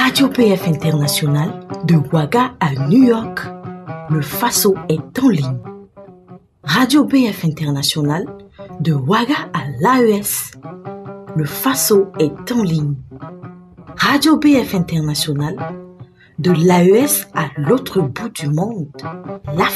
Radio PF International, de Ouaga à New York, le Faso est en ligne. Radio PF International, de Ouaga à l'AES, le Faso est en ligne. Radio PF International, de l'AES à l'autre bout du monde,